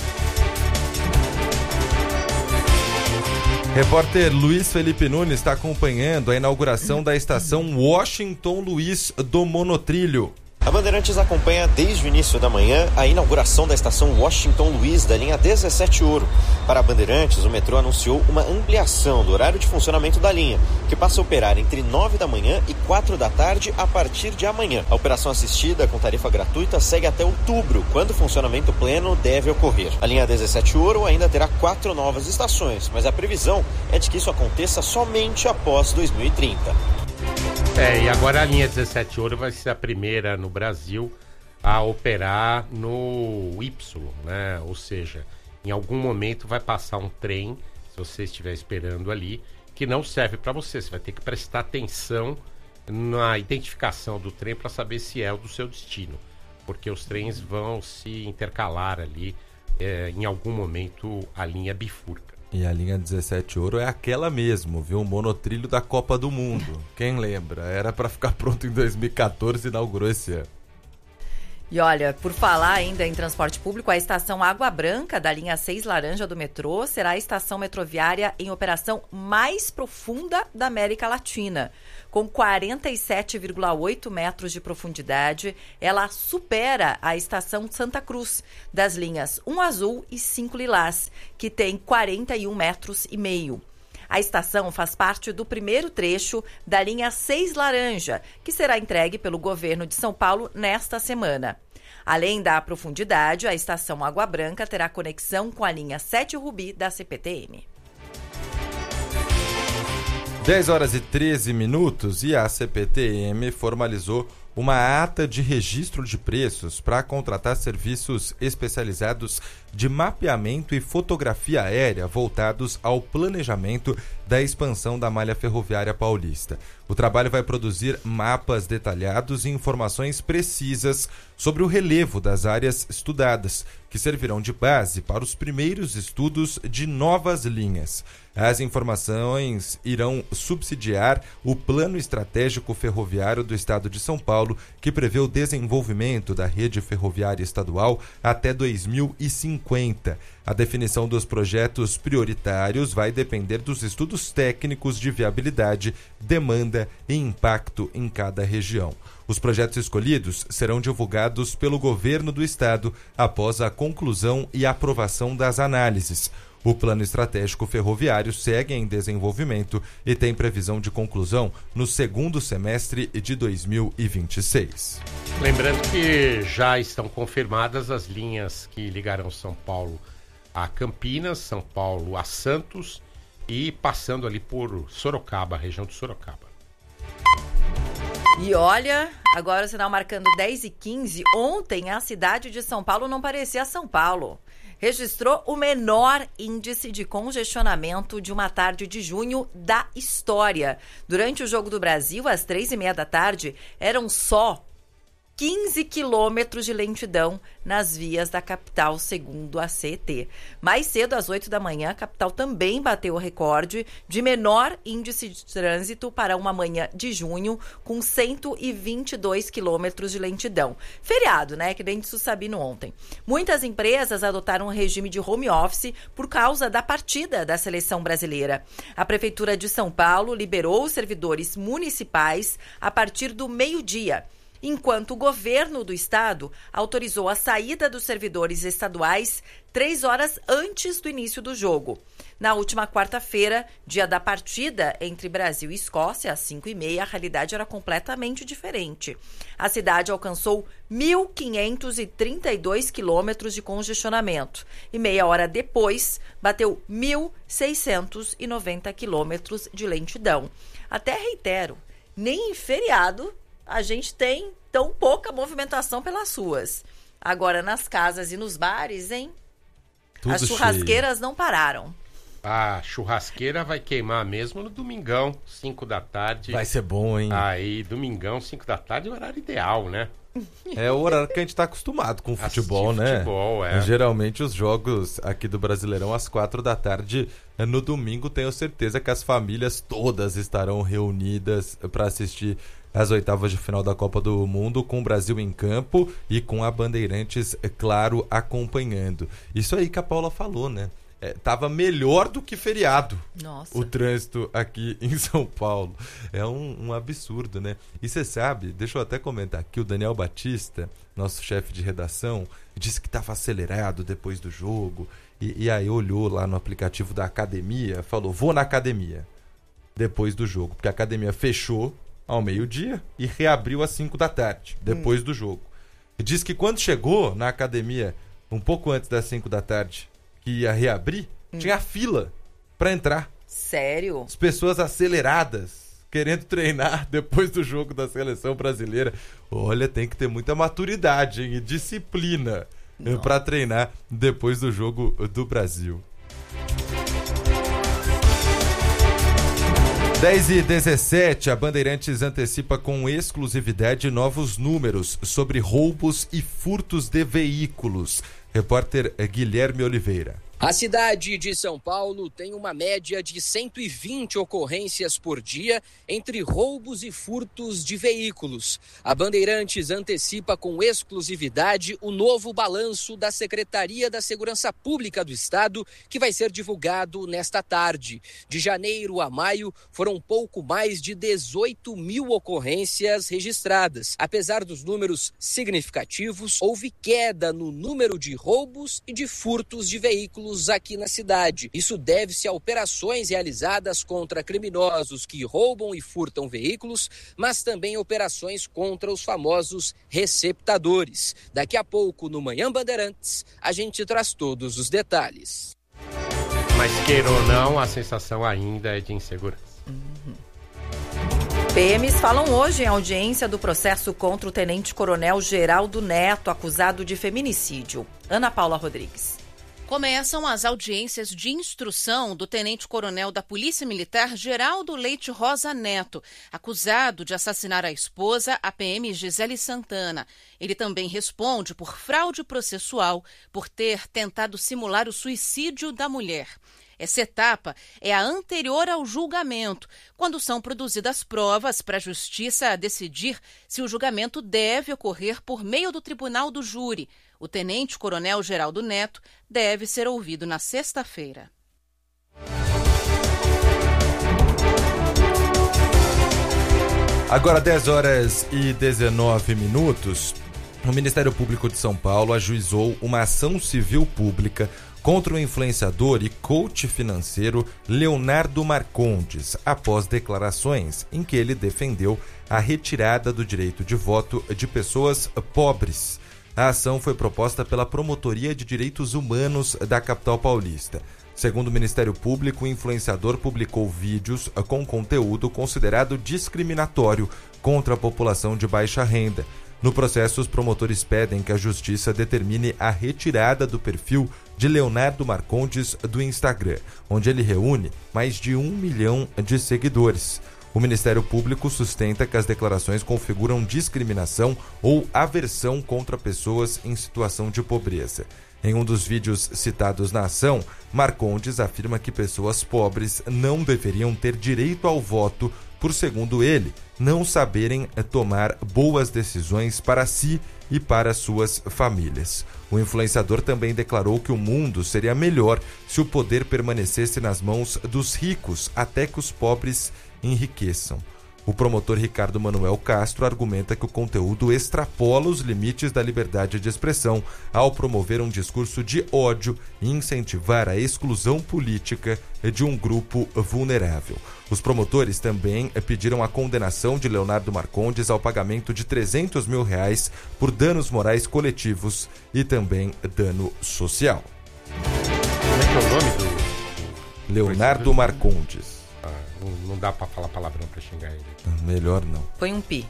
Repórter Luiz Felipe Nunes está acompanhando a inauguração da estação Washington Luiz do Monotrilho. A Bandeirantes acompanha desde o início da manhã a inauguração da estação Washington Luiz da linha dezessete Ouro. Para a Bandeirantes, o metrô anunciou uma ampliação do horário de funcionamento da linha, que passa a operar entre nove da manhã e quatro da tarde a partir de amanhã. A operação assistida com tarifa gratuita segue até outubro, quando o funcionamento pleno deve ocorrer. A linha dezessete Ouro ainda terá quatro novas estações, mas a previsão é de que isso aconteça somente após dois mil e trinta. É, e agora a linha dezessete Ouro vai ser a primeira no Brasil a operar no Y, né? Ou seja, em algum momento vai passar um trem, se você estiver esperando ali, que não serve para você. Você vai ter que prestar atenção na identificação do trem para saber se é o do seu destino, porque os trens vão se intercalar ali, é, em algum momento a linha bifurca. E a linha dezessete Ouro é aquela mesmo, viu? O monotrilho da Copa do Mundo. Quem lembra? Era para ficar pronto em dois mil e quatorze e inaugurou esse ano. E olha, por falar ainda em transporte público, a estação Água Branca, da linha seis Laranja do metrô, será a estação metroviária em operação mais profunda da América Latina. Com quarenta e sete vírgula oito metros de profundidade, ela supera a estação Santa Cruz, das linhas um Azul e cinco Lilás, que tem quarenta e um metros e meio. A estação faz parte do primeiro trecho da linha seis Laranja, que será entregue pelo governo de São Paulo nesta semana. Além da profundidade, a estação Água Branca terá conexão com a linha sete Rubi da C P T M. dez horas e treze minutos e a C P T M formalizou uma ata de registro de preços para contratar serviços especializados de mapeamento e fotografia aérea voltados ao planejamento da expansão da malha ferroviária paulista. O trabalho vai produzir mapas detalhados e informações precisas sobre o relevo das áreas estudadas, que servirão de base para os primeiros estudos de novas linhas. As informações irão subsidiar o Plano Estratégico Ferroviário do Estado de São Paulo, que prevê o desenvolvimento da rede ferroviária estadual até dois mil e cinquenta. A definição dos projetos prioritários vai depender dos estudos técnicos de viabilidade, demanda e impacto em cada região. Os projetos escolhidos serão divulgados pelo governo do estado após a conclusão e aprovação das análises. O Plano Estratégico Ferroviário segue em desenvolvimento e tem previsão de conclusão no segundo semestre de dois mil e vinte e seis. Lembrando que já estão confirmadas as linhas que ligarão São Paulo a Campinas, São Paulo a Santos e passando ali por Sorocaba, região de Sorocaba. E olha, agora o sinal marcando dez e quinze. Ontem a cidade de São Paulo não parecia São Paulo. Registrou o menor índice de congestionamento de uma tarde de junho da história. Durante o Jogo do Brasil, às três e meia da tarde, eram só quinze quilômetros de lentidão nas vias da capital, segundo a C E T. Mais cedo, às oito da manhã, a capital também bateu o recorde de menor índice de trânsito para uma manhã de junho, com cento e vinte e dois quilômetros de lentidão. Feriado, né? Que nem disse o Sabino ontem. Muitas empresas adotaram um regime de home office por causa da partida da seleção brasileira. A Prefeitura de São Paulo liberou os servidores municipais a partir do meio-dia, enquanto o governo do estado autorizou a saída dos servidores estaduais três horas antes do início do jogo. Na última quarta-feira, dia da partida entre Brasil e Escócia, às cinco e meia, a realidade era completamente diferente. A cidade alcançou mil quinhentos e trinta e dois quilômetros de congestionamento e meia hora depois bateu mil seiscentos e noventa quilômetros de lentidão. Até reitero, nem em feriado a gente tem tão pouca movimentação pelas ruas. Agora, nas casas e nos bares, hein? Tudo As churrasqueiras cheio. Não pararam. A churrasqueira vai queimar mesmo no domingão, cinco da tarde. Vai ser bom, hein? Aí, domingão, cinco da tarde é o horário ideal, né? É o horário que a gente tá acostumado com o futebol, Assistir né? futebol, é. Geralmente os jogos aqui do Brasileirão às quatro da tarde. No domingo, tenho certeza que as famílias todas estarão reunidas para assistir as oitavas de final da Copa do Mundo, com o Brasil em campo e com a Bandeirantes, é claro, acompanhando. Isso aí que a Paula falou, né? É, tava melhor do que feriado. Nossa. O trânsito aqui em São Paulo. É um, um absurdo, né? E você sabe, deixa eu até comentar aqui, o Daniel Batista, nosso chefe de redação, disse que estava acelerado depois do jogo. E, e aí olhou lá no aplicativo da academia, falou, vou na academia depois do jogo. Porque a academia fechou ao meio-dia e reabriu às cinco da tarde, depois hum. do jogo. E diz que quando chegou na academia, um pouco antes das cinco da tarde, que ia reabrir, hum. tinha fila para entrar. Sério? As pessoas aceleradas, querendo treinar depois do jogo da seleção brasileira. Olha, tem que ter muita maturidade, hein? E disciplina para treinar depois do jogo do Brasil. dez e dezessete, a Bandeirantes antecipa com exclusividade novos números sobre roubos e furtos de veículos. Repórter Guilherme Oliveira. A cidade de São Paulo tem uma média de cento e vinte ocorrências por dia entre roubos e furtos de veículos. A Bandeirantes antecipa com exclusividade o novo balanço da Secretaria da Segurança Pública do Estado, que vai ser divulgado nesta tarde. De janeiro a maio, foram pouco mais de dezoito mil ocorrências registradas. Apesar dos números significativos, houve queda no número de roubos e de furtos de veículos aqui na cidade. Isso deve-se a operações realizadas contra criminosos que roubam e furtam veículos, mas também operações contra os famosos receptadores. Daqui a pouco, no Manhã Bandeirantes, a gente traz todos os detalhes. Mas queira ou não, a sensação ainda é de insegurança. Uhum. P Ms falam hoje em audiência do processo contra o tenente-coronel Geraldo Neto, acusado de feminicídio. Ana Paula Rodrigues. Começam as audiências de instrução do tenente-coronel da Polícia Militar Geraldo Leite Rosa Neto, acusado de assassinar a esposa, a P M Gisele Santana. Ele também responde por fraude processual por ter tentado simular o suicídio da mulher. Essa etapa é a anterior ao julgamento, quando são produzidas provas para a Justiça decidir se o julgamento deve ocorrer por meio do Tribunal do Júri. O tenente-coronel Geraldo Neto deve ser ouvido na sexta-feira. Agora dez horas e dezenove minutos, o Ministério Público de São Paulo ajuizou uma ação civil pública contra o influenciador e coach financeiro Leonardo Marcondes, após declarações em que ele defendeu a retirada do direito de voto de pessoas pobres. A ação foi proposta pela Promotoria de Direitos Humanos da capital paulista. Segundo o Ministério Público, o influenciador publicou vídeos com conteúdo considerado discriminatório contra a população de baixa renda. No processo, os promotores pedem que a Justiça determine a retirada do perfil de Leonardo Marcondes do Instagram, onde ele reúne mais de um milhão de seguidores. O Ministério Público sustenta que as declarações configuram discriminação ou aversão contra pessoas em situação de pobreza. Em um dos vídeos citados na ação, Marcondes afirma que pessoas pobres não deveriam ter direito ao voto por, segundo ele, não saberem tomar boas decisões para si e para suas famílias. O influenciador também declarou que o mundo seria melhor se o poder permanecesse nas mãos dos ricos até que os pobres enriqueçam. O promotor Ricardo Manuel Castro argumenta que o conteúdo extrapola os limites da liberdade de expressão ao promover um discurso de ódio e incentivar a exclusão política de um grupo vulnerável. Os promotores também pediram a condenação de Leonardo Marcondes ao pagamento de trezentos mil reais por danos morais coletivos e também dano social. Como é que é o nome do... Leonardo Marcondes. Ah, não, não dá pra falar palavrão pra xingar ele. Melhor não. Põe um pi.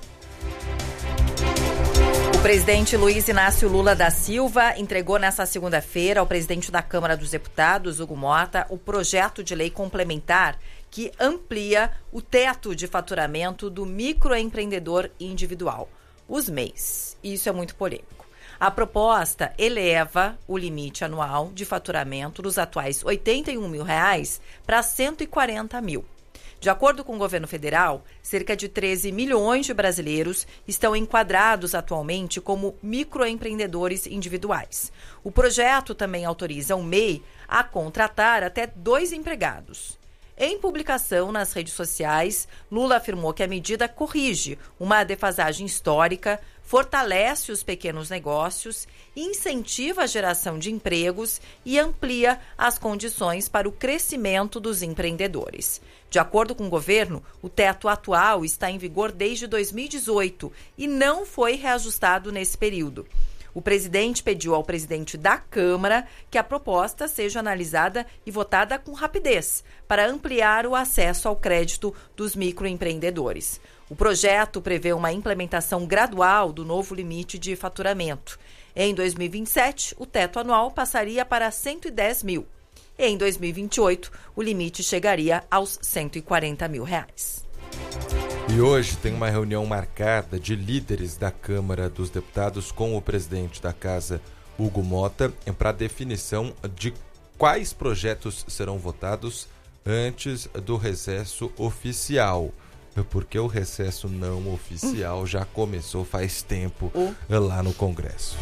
O presidente Luiz Inácio Lula da Silva entregou nesta segunda-feira ao presidente da Câmara dos Deputados, Hugo Mota, o projeto de lei complementar que amplia o teto de faturamento do microempreendedor individual, os M E Is. Isso é muito polêmico. A proposta eleva o limite anual de faturamento dos atuais oitenta e um mil reais para cento e quarenta mil. De acordo com o governo federal, cerca de treze milhões de brasileiros estão enquadrados atualmente como microempreendedores individuais. O projeto também autoriza o M E I a contratar até dois empregados. Em publicação nas redes sociais, Lula afirmou que a medida corrige uma defasagem histórica, fortalece os pequenos negócios, incentiva a geração de empregos e amplia as condições para o crescimento dos empreendedores. De acordo com o governo, o teto atual está em vigor desde dois mil e dezoito e não foi reajustado nesse período. O presidente pediu ao presidente da Câmara que a proposta seja analisada e votada com rapidez para ampliar o acesso ao crédito dos microempreendedores. O projeto prevê uma implementação gradual do novo limite de faturamento. Em dois mil e vinte e sete, o teto anual passaria para cento e dez mil. E em dois mil e vinte e oito, o limite chegaria aos cento e quarenta mil reais. E hoje tem uma reunião marcada de líderes da Câmara dos Deputados com o presidente da Casa, Hugo Mota, para definição de quais projetos serão votados antes do recesso oficial. Porque o recesso não oficial já começou faz tempo lá no Congresso.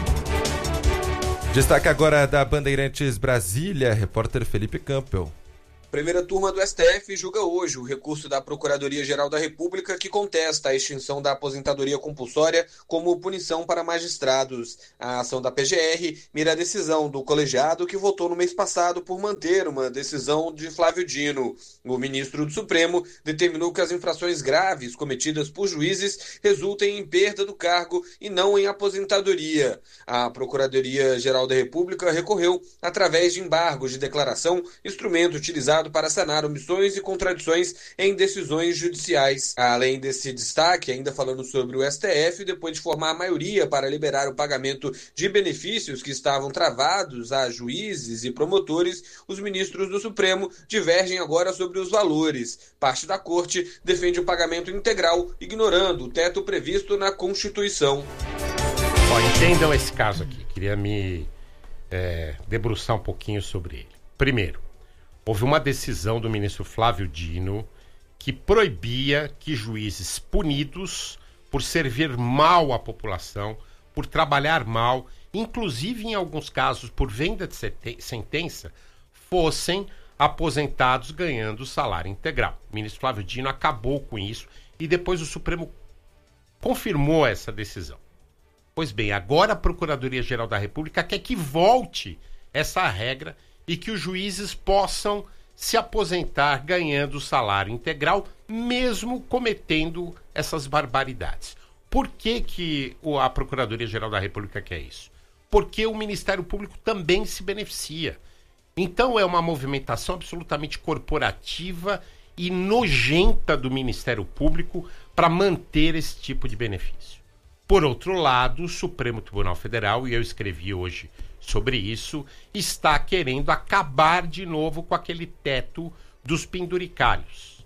Destaque agora da Bandeirantes Brasília, repórter Felipe Campbell. Primeira turma do S T F julga hoje o recurso da Procuradoria-Geral da República que contesta a extinção da aposentadoria compulsória como punição para magistrados. A ação da P G R mira a decisão do colegiado que votou no mês passado por manter uma decisão de Flávio Dino. O ministro do Supremo determinou que as infrações graves cometidas por juízes resultem em perda do cargo e não em aposentadoria. A Procuradoria-Geral da República recorreu através de embargos de declaração, instrumento utilizado para sanar omissões e contradições em decisões judiciais. Além desse destaque, ainda falando sobre o S T F, depois de formar a maioria para liberar o pagamento de benefícios que estavam travados a juízes e promotores, os ministros do Supremo divergem agora sobre os valores. Parte da corte defende o pagamento integral, ignorando o teto previsto na Constituição. Ó, entendam esse caso aqui. Queria me é, debruçar um pouquinho sobre ele. Primeiro, houve uma decisão do ministro Flávio Dino que proibia que juízes punidos por servir mal à população, por trabalhar mal, inclusive em alguns casos por venda de sentença, fossem aposentados ganhando salário integral. O ministro Flávio Dino acabou com isso e depois o Supremo confirmou essa decisão. Pois bem, agora a Procuradoria-Geral da República quer que volte essa regra e que os juízes possam se aposentar ganhando salário integral, mesmo cometendo essas barbaridades. Por que que a Procuradoria-Geral da República quer isso? Porque o Ministério Público também se beneficia. Então é uma movimentação absolutamente corporativa e nojenta do Ministério Público para manter esse tipo de benefício. Por outro lado, o Supremo Tribunal Federal, e eu escrevi hoje sobre isso, está querendo acabar de novo com aquele teto dos penduricalhos.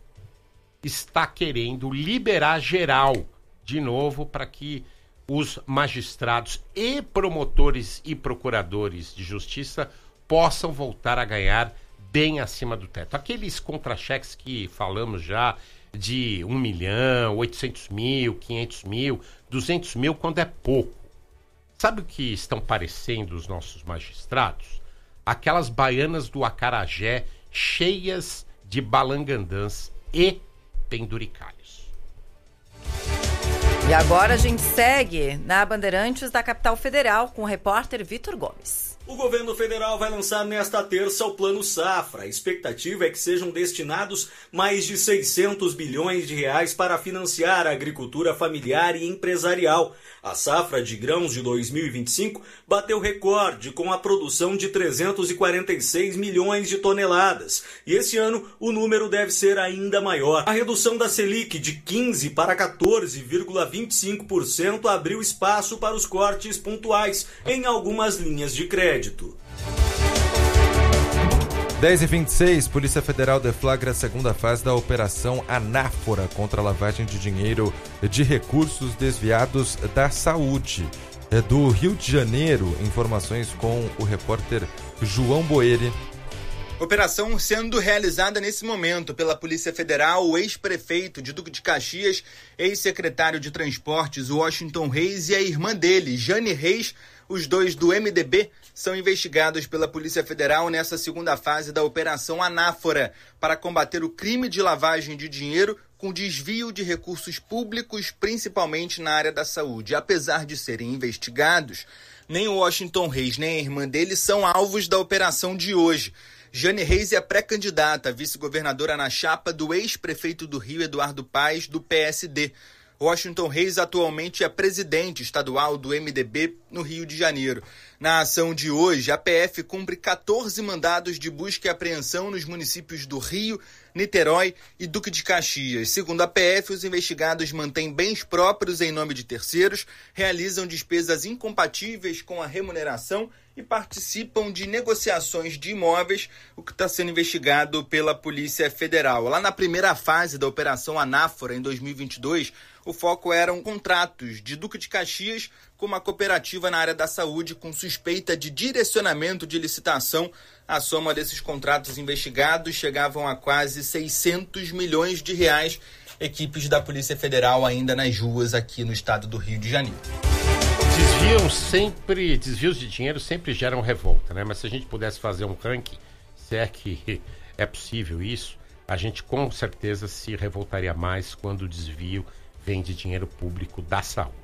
Está querendo liberar geral de novo para que os magistrados e promotores e procuradores de justiça possam voltar a ganhar bem acima do teto. Aqueles contra-cheques que falamos já de um milhão, oitocentos mil, quinhentos mil, duzentos mil, quando é pouco. Sabe o que estão parecendo os nossos magistrados? Aquelas baianas do acarajé cheias de balangandãs e penduricalhos. E agora a gente segue na Bandeirantes da Capital Federal com o repórter Vitor Gomes. O governo federal vai lançar nesta terça o Plano Safra. A expectativa é que sejam destinados mais de seiscentos bilhões de reais para financiar a agricultura familiar e empresarial. A safra de grãos de dois mil e vinte e cinco bateu recorde com a produção de trezentos e quarenta e seis milhões de toneladas. E esse ano o número deve ser ainda maior. A redução da Selic de quinze para quatorze vírgula vinte e cinco por cento abriu espaço para os cortes pontuais em algumas linhas de crédito. dez e vinte e seis, Polícia Federal deflagra a segunda fase da Operação Anáfora contra a lavagem de dinheiro de recursos desviados da saúde. É do Rio de Janeiro, informações com o repórter João Boeri. Operação sendo realizada nesse momento pela Polícia Federal, o ex-prefeito de Duque de Caxias, ex-secretário de Transportes Washington Reis e a irmã dele, Jane Reis, os dois do M D B, são investigados pela Polícia Federal nessa segunda fase da Operação Anáfora para combater o crime de lavagem de dinheiro com desvio de recursos públicos, principalmente na área da saúde. Apesar de serem investigados, nem o Washington Reis nem a irmã dele são alvos da operação de hoje. Jane Reis é pré-candidata a vice-governadora na chapa do ex-prefeito do Rio, Eduardo Paes, do P S D. Washington Reis atualmente é presidente estadual do M D B no Rio de Janeiro. Na ação de hoje, a P F cumpre quatorze mandados de busca e apreensão nos municípios do Rio, Niterói e Duque de Caxias. Segundo a P F, os investigados mantêm bens próprios em nome de terceiros, realizam despesas incompatíveis com a remuneração e participam de negociações de imóveis, o que está sendo investigado pela Polícia Federal. Lá na primeira fase da Operação Anáfora, em dois mil e vinte e dois, o foco eram contratos de Duque de Caxias com uma cooperativa na área da saúde com suspeita de direcionamento de licitação. A soma desses contratos investigados chegavam a quase seiscentos milhões de reais. Equipes da Polícia Federal ainda nas ruas aqui no estado do Rio de Janeiro. Desviam sempre, desvios de dinheiro sempre geram revolta, né? Mas se a gente pudesse fazer um ranking, se é que é possível isso, a gente com certeza se revoltaria mais quando o desvio vem de dinheiro público da saúde.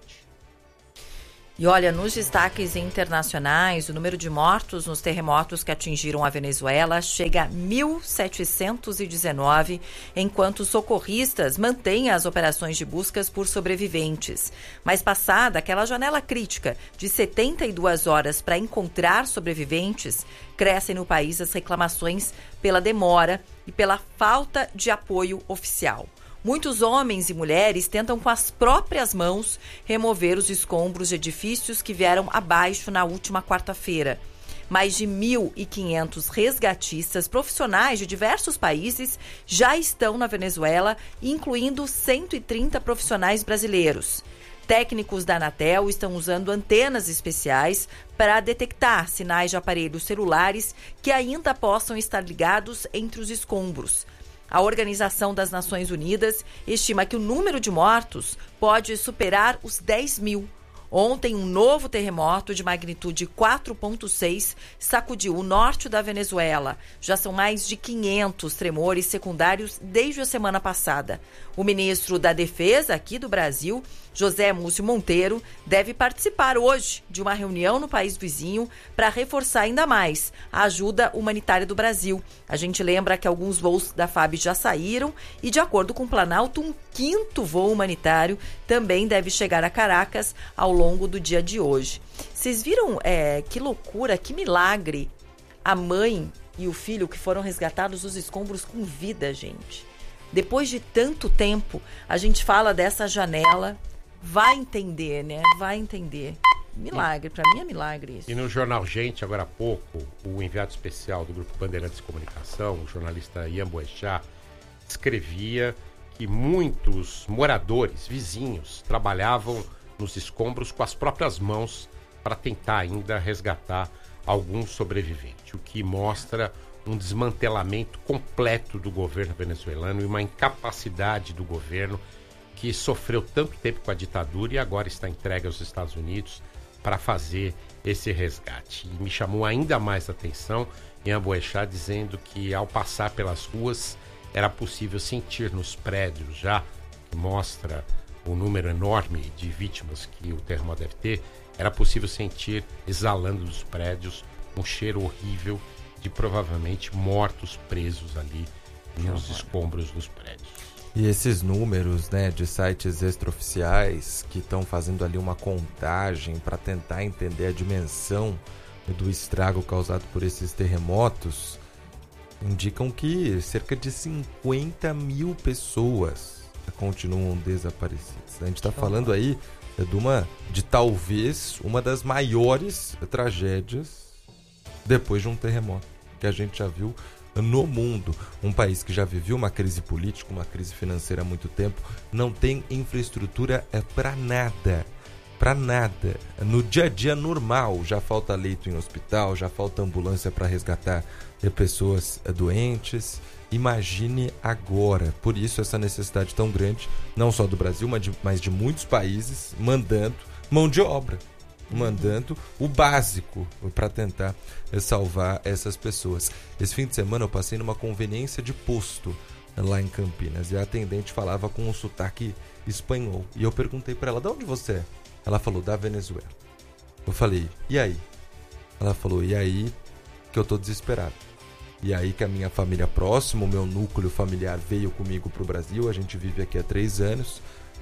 E olha, nos destaques internacionais, o número de mortos nos terremotos que atingiram a Venezuela chega a mil setecentos e dezenove, enquanto socorristas mantêm as operações de buscas por sobreviventes. Mas passada aquela janela crítica de setenta e duas horas para encontrar sobreviventes, crescem no país as reclamações pela demora e pela falta de apoio oficial. Muitos homens e mulheres tentam com as próprias mãos remover os escombros de edifícios que vieram abaixo na última quarta-feira. Mais de mil e quinhentos resgatistas profissionais de diversos países já estão na Venezuela, incluindo cento e trinta profissionais brasileiros. Técnicos da Anatel estão usando antenas especiais para detectar sinais de aparelhos celulares que ainda possam estar ligados entre os escombros. A Organização das Nações Unidas estima que o número de mortos pode superar os dez mil. Ontem, um novo terremoto de magnitude quatro ponto seis sacudiu o norte da Venezuela. Já são mais de quinhentos tremores secundários desde a semana passada. O ministro da Defesa aqui do Brasil, José Múcio Monteiro, deve participar hoje de uma reunião no país vizinho para reforçar ainda mais a ajuda humanitária do Brasil. A gente lembra que alguns voos da F A B já saíram e, de acordo com o Planalto, um quinto voo humanitário também deve chegar a Caracas ao longo do dia de hoje. Vocês viram é, que loucura, que milagre, a mãe e o filho que foram resgatados dos escombros com vida, gente. Depois de tanto tempo, a gente fala dessa janela, vai entender, né? Vai entender. Milagre, pra mim é milagre isso. E no jornal Gente, agora há pouco, o enviado especial do Grupo Bandeirantes de Comunicação, o jornalista Ian Boechat, escrevia que muitos moradores, vizinhos, trabalhavam nos escombros com as próprias mãos para tentar ainda resgatar algum sobrevivente, o que mostra um desmantelamento completo do governo venezuelano e uma incapacidade do governo que sofreu tanto tempo com a ditadura e agora está entregue aos Estados Unidos para fazer esse resgate. E me chamou ainda mais a atenção Ian Boechat dizendo que ao passar pelas ruas era possível sentir nos prédios já, que mostra o número enorme de vítimas que o terremoto deve ter, era possível sentir exalando dos prédios um cheiro horrível de provavelmente mortos presos ali nos escombros dos prédios. E esses números, né, de sites extraoficiais que estão fazendo ali uma contagem para tentar entender a dimensão do estrago causado por esses terremotos, indicam que cerca de cinquenta mil pessoas continuam desaparecidas. A gente está falando aí de uma, de talvez uma das maiores tragédias depois de um terremoto que a gente já viu no mundo. Um país que já viveu uma crise política, uma crise financeira há muito tempo, não tem infraestrutura para nada. Para nada. No dia a dia normal, já falta leito em hospital, já falta ambulância para resgatar pessoas doentes. Imagine agora. Por isso essa necessidade tão grande, não só do Brasil, mas de, mas de muitos países, mandando mão de obra, mandando o básico para tentar salvar essas pessoas. Esse fim de semana eu passei numa conveniência de posto lá em Campinas e a atendente falava com um sotaque espanhol. E eu perguntei para ela, de onde você é? Ela falou, da Venezuela. Eu falei, e aí? Ela falou, e aí que eu tô desesperado. E aí que a minha família próxima, o meu núcleo familiar veio comigo pro Brasil, a gente vive aqui há três anos,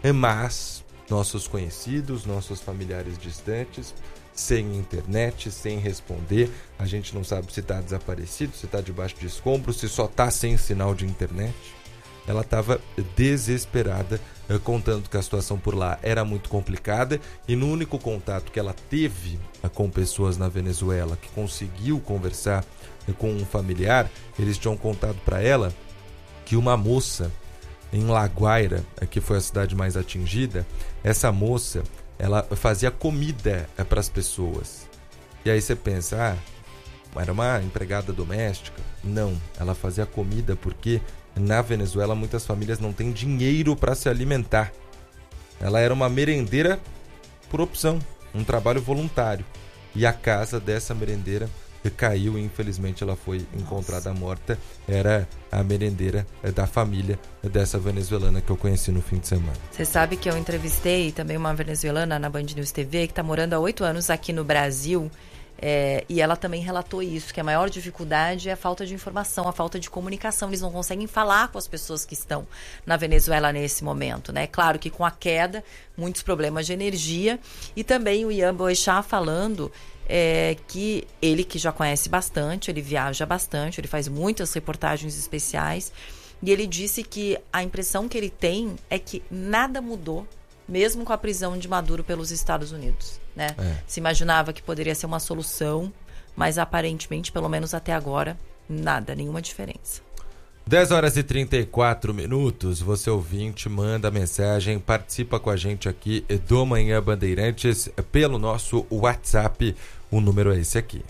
mas nossos conhecidos, nossos familiares distantes, sem internet, sem responder, a gente não sabe se tá desaparecido, se tá debaixo de escombros, se só tá sem sinal de internet. Ela estava desesperada contando que a situação por lá era muito complicada e no único contato que ela teve com pessoas na Venezuela, que conseguiu conversar com um familiar, eles tinham contado para ela que uma moça em La Guaira, que foi a cidade mais atingida, essa moça, ela fazia comida para as pessoas. E aí você pensa, ah, era uma empregada doméstica? Não, ela fazia comida porque na Venezuela muitas famílias não têm dinheiro para se alimentar. Ela era uma merendeira por opção, um trabalho voluntário. E a casa dessa merendeira caiu e infelizmente ela foi encontrada morta. Era a merendeira da família dessa venezuelana que eu conheci no fim de semana. Você sabe que eu entrevistei também uma venezuelana na Band News T V que está morando há oito anos aqui no Brasil. É, e ela também relatou isso, que a maior dificuldade é a falta de informação, a falta de comunicação. Eles não conseguem falar com as pessoas que estão na Venezuela nesse momento, né? Claro que com a queda, muitos problemas de energia. E também o Ian Boechat falando é, que ele que já conhece bastante, ele viaja bastante, ele faz muitas reportagens especiais. E ele disse que a impressão que ele tem é que nada mudou, mesmo com a prisão de Maduro pelos Estados Unidos, né? É. Se imaginava que poderia ser uma solução, mas aparentemente, pelo menos até agora, nada, nenhuma diferença. dez horas e trinta e quatro minutos, você ouvinte, manda mensagem, participa com a gente aqui do Manhã Bandeirantes pelo nosso WhatsApp, o número é esse aqui.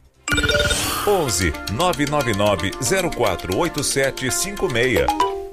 onze nove nove nove zero quatro oito sete cinco seis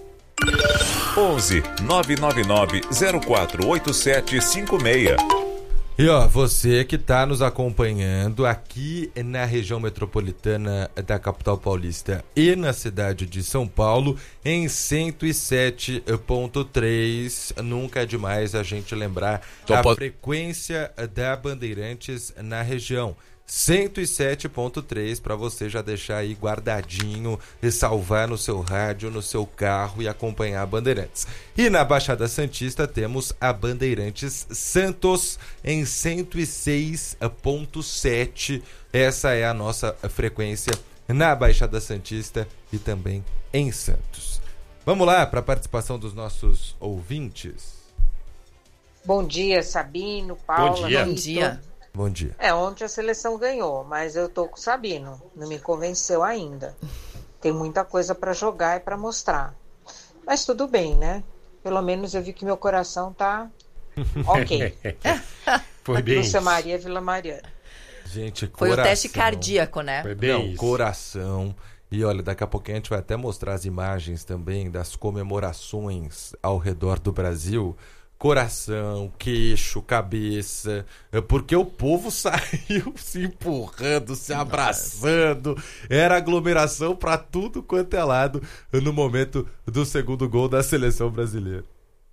onze nove nove nove zero quatro oito sete cinco seis. E ó, você que está nos acompanhando aqui na região metropolitana da capital paulista e na cidade de São Paulo em cento e sete ponto três, nunca é demais a gente lembrar a pode... frequência da Bandeirantes na região. cento e sete ponto três para você já deixar aí guardadinho e salvar no seu rádio, no seu carro e acompanhar a Bandeirantes. E na Baixada Santista temos a Bandeirantes Santos em cento e seis ponto sete. Essa é a nossa frequência na Baixada Santista e também em Santos. Vamos lá para a participação dos nossos ouvintes. Bom dia, Sabino, Paula. Bom dia. Bom dia. Bom dia. É, ontem a seleção ganhou, mas eu tô com o Sabino. Não me convenceu ainda. Tem muita coisa para jogar e para mostrar. Mas tudo bem, né? Pelo menos eu vi que meu coração tá ok. Foi bem Lúcia isso. Maria, Vila Mariana. Gente, Foi coração. o teste cardíaco, né? Foi bem Não, isso. Coração. E olha, daqui a pouquinho a gente vai até mostrar as imagens também das comemorações ao redor do Brasil. Coração, queixo, cabeça, porque o povo saiu se empurrando, se abraçando, era aglomeração para tudo quanto é lado no momento do segundo gol da seleção brasileira.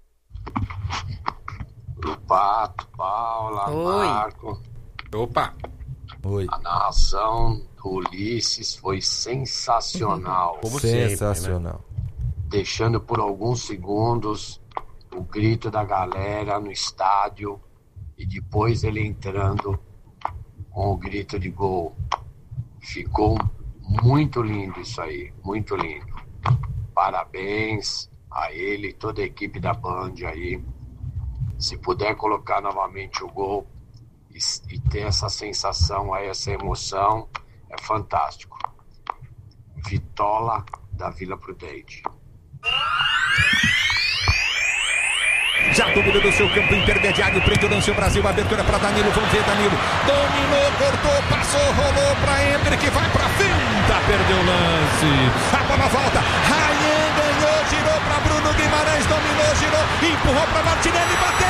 Pato, Paula, Oi. Marco. Opa! Oi. A narração do Ulisses foi sensacional. Como sensacional. Sempre, né? Deixando por alguns segundos o grito da galera no estádio e depois ele entrando com o grito de gol. Ficou muito lindo isso aí, muito lindo. Parabéns a ele e toda a equipe da Band aí. Se puder colocar novamente o gol e, e ter essa sensação aí, essa emoção, é fantástico. Vitola da Vila Prudente. Já dominou do seu campo intermediário, prende o lance o Brasil, abertura para Danilo, vamos ver Danilo, dominou, cortou, passou, rolou para Hendrick, vai para finta, perdeu o lance, a bola volta, Ryan ganhou, girou para Bruno Guimarães, dominou, girou, empurrou para Martins.